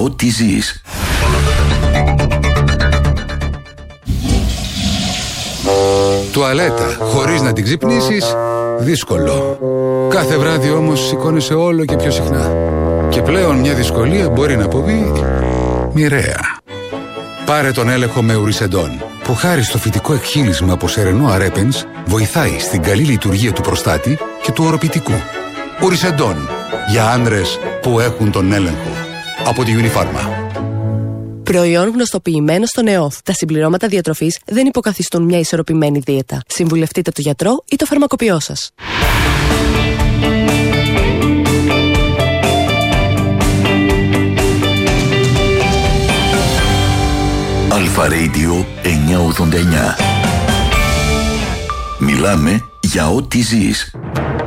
ό,τι ζεις. Τουαλέτα χωρίς να την ξυπνήσεις, δύσκολο. Κάθε βράδυ όμως σηκώνεσαι όλο και πιο συχνά. Και πλέον μια δυσκολία μπορεί να αποβεί μοιραία. Πάρε τον έλεγχο με Ουρισεντόν, που χάρη στο φυτικό εκχύλισμα από σερενό αρέπενς βοηθάει στην καλή λειτουργία του προστάτη και του οροπητικού. Ουρισεντόν, για άνδρες που έχουν τον έλεγχο. Από τη Unifarma. Προϊόν γνωστοποιημένο στον ΕΟΦ. Τα συμπληρώματα διατροφής δεν υποκαθιστούν μια ισορροπημένη δίαιτα. Συμβουλευτείτε τον γιατρό ή το φαρμακοποιό σας. Αλφα Radio 989. Μιλάμε για ό,τι ζεις.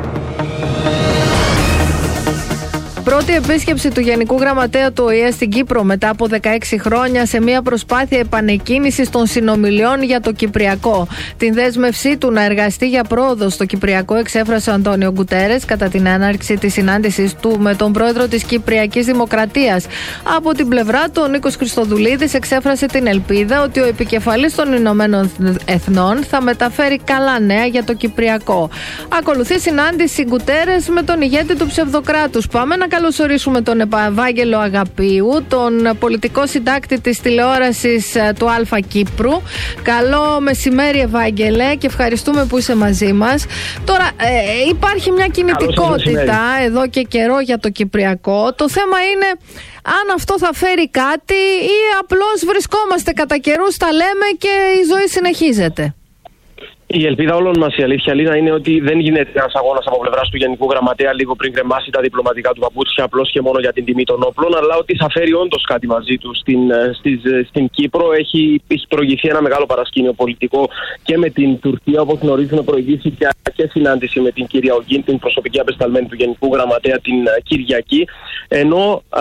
Πρώτη επίσκεψη του Γενικού Γραμματέα του ΟΗΕ στην Κύπρο μετά από 16 χρόνια σε μια προσπάθεια επανεκκίνησης των συνομιλιών για το Κυπριακό. Την δέσμευσή του να εργαστεί για πρόοδο στο Κυπριακό εξέφρασε ο Αντώνιο Γκουτέρες κατά την έναρξη της συνάντησης του με τον πρόεδρο της Κυπριακής Δημοκρατίας. Από την πλευρά του, ο Νίκος Χριστοδουλίδης εξέφρασε την ελπίδα ότι ο επικεφαλής των Ηνωμένων Εθνών θα μεταφέρει καλά νέα για το Κυπριακό. Ακολουθεί συνάντηση Γκουτέρες με τον ηγέτη του ψευδοκράτους. Πάμε να καλωσορίσουμε τον Ευάγγελο Αγαπίου, τον πολιτικό συντάκτη της τηλεόρασης του Αλφα Κύπρου. Καλό μεσημέρι, Ευάγγελε, και ευχαριστούμε που είσαι μαζί μας. Τώρα, υπάρχει μια κινητικότητα εδώ και καιρό για το Κυπριακό. Το θέμα είναι αν αυτό θα φέρει κάτι ή απλώς βρισκόμαστε κατά καιρούς, τα λέμε και η ζωή συνεχίζεται. Η ελπίδα όλων μας, η αλήθεια, Λίνα, είναι ότι δεν γίνεται ένας αγώνας από πλευράς του Γενικού Γραμματέα λίγο πριν κρεμάσει τα διπλωματικά του παπούτσια απλώς και μόνο για την τιμή των όπλων, αλλά ότι θα φέρει όντως κάτι μαζί του στην Κύπρο. Έχει προηγηθεί ένα μεγάλο παρασκήνιο πολιτικό και με την Τουρκία, όπως γνωρίζουμε, προηγήθηκε και συνάντηση με την κυρία Ογγίν, την προσωπική απεσταλμένη του Γενικού Γραμματέα, την Κυριακή. Ενώ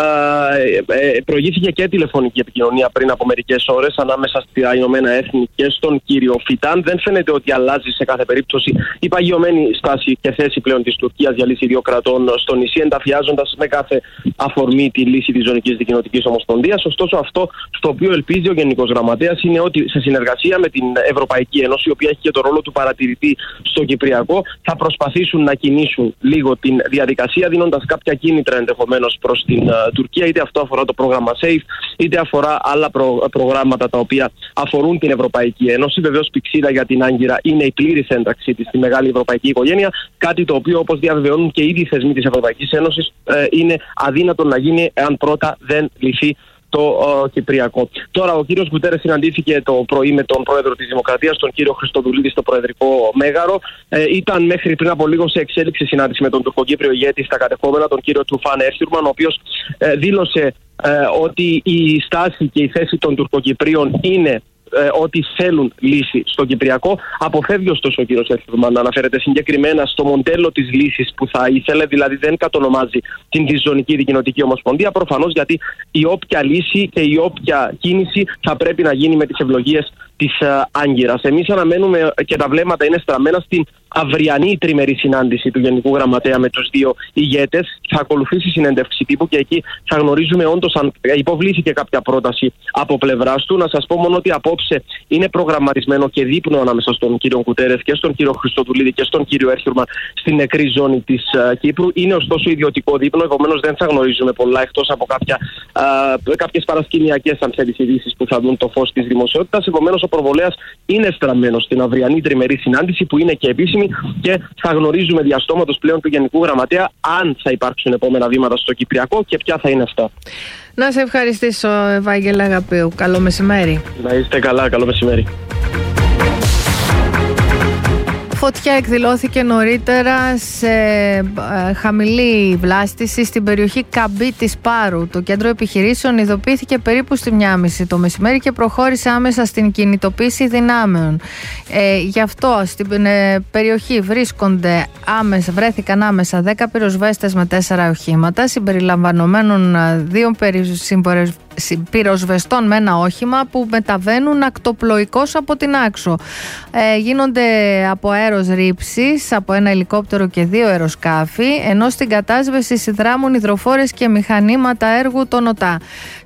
προηγήθηκε και τηλεφωνική επικοινωνία πριν από μερικές ώρες ανάμεσα στα Ηνωμένα Έθνη και στον κύριο Φιτάν. Δεν φαίνεται ότι αλλάζει σε κάθε περίπτωση η παγιωμένη στάση και θέση πλέον της Τουρκίας για λύση δύο κρατών στο νησί, ενταφιάζοντας με κάθε αφορμή τη λύση της Ζωνικής Δικοινοτικής Ομοσπονδίας. Ωστόσο, αυτό στο οποίο ελπίζει ο Γενικός Γραμματέας είναι ότι σε συνεργασία με την Ευρωπαϊκή Ένωση, η οποία έχει και το ρόλο του παρατηρητή στο Κυπριακό, θα προσπαθήσουν να κινήσουν λίγο την διαδικασία, δίνοντας κάποια κίνητρα ενδεχομένως προς την Τουρκία, είτε αυτό αφορά το πρόγραμμα SAFE, είτε αφορά άλλα προγράμματα τα οποία αφορούν την Ευρωπαϊκή Ένωση. Βεβαίως, πηξίδα για την Άγκυρα είναι η πλήρης ένταξή της στη μεγάλη ευρωπαϊκή οικογένεια. Κάτι το οποίο, όπως διαβεβαιώνουν και ήδη οι θεσμοί της Ευρωπαϊκής Ένωσης, είναι αδύνατο να γίνει εάν πρώτα δεν λυθεί το Κυπριακό. Τώρα, ο κύριος Γκουτέρες συναντήθηκε το πρωί με τον πρόεδρο της Δημοκρατίας, τον κύριο Χριστοδουλίδη, στο Προεδρικό Μέγαρο. Ήταν μέχρι πριν από λίγο σε εξέλιξη συνάντηση με τον Τουρκοκύπριο ηγέτη στα κατεχόμενα, τον κύριο Τουφάν Έρχιουρμαν, ο οποίος δήλωσε ότι η στάση και η θέση των Τουρκοκυπρίων είναι ότι θέλουν λύση στο Κυπριακό. Αποφεύγει ωστόσο ο κύριος Έρχιουρμαν να αναφέρεται συγκεκριμένα στο μοντέλο της λύσης που θα ήθελε, δηλαδή δεν κατονομάζει την Διζωνική Δικοινοτική Ομοσπονδία, προφανώς γιατί η όποια λύση και η όποια κίνηση θα πρέπει να γίνει με τις ευλογίες της Άγκυρας. Εμείς αναμένουμε και τα βλέμματα είναι στραμμένα στην αυριανή τριμερή συνάντηση του Γενικού Γραμματέα με τους δύο ηγέτες. Θα ακολουθήσει συνέντευξη τύπου και εκεί θα γνωρίζουμε όντως αν υποβλήθηκε κάποια πρόταση από πλευράς του. Να σας πω μόνο ότι απόψε είναι προγραμματισμένο και δείπνο ανάμεσα στον κύριο Γκουτέρες και στον κύριο Χριστοδουλίδη και στον κύριο Έρχιουρμαν στην νεκρή ζώνη της Κύπρου. Είναι ωστόσο ιδιωτικό δείπνο, επομένως δεν θα γνωρίζουμε πολλά εκτός από κάποιες παρασκηνιακές αν θέλεις ειδήσεις που θα δουν το φως της δημοσιότητας. Επομένως, ο προβολέας είναι στραμμένος στην αυριανή τριμερή συνάντηση που είναι και επίσημη και θα γνωρίζουμε διαστόματος πλέον του Γενικού Γραμματέα αν θα υπάρξουν επόμενα βήματα στο Κυπριακό και ποια θα είναι αυτά. Να σε ευχαριστήσω, Ευάγγελε Αγαπίου. Καλό μεσημέρι. Να είστε καλά. Καλό μεσημέρι. Φωτιά εκδηλώθηκε νωρίτερα σε χαμηλή βλάστηση στην περιοχή Καμπή της Πάρου. Το κέντρο επιχειρήσεων ειδοποιήθηκε περίπου στη 1:30 το μεσημέρι και προχώρησε άμεσα στην κινητοποίηση δυνάμεων. Γι' αυτό στην περιοχή βρέθηκαν άμεσα 10 πυροσβέστες με 4 οχήματα, συμπεριλαμβανομένων 2 πυροσβεστών με ένα όχημα που μεταβαίνουν ακτοπλοϊκώς από την Άξο. Γίνονται από αέρος ρήψης από ένα ελικόπτερο και 2 αεροσκάφη, ενώ στην κατάσβεση συνδράμουν υδροφόρες και μηχανήματα έργου των ΟΤΑ.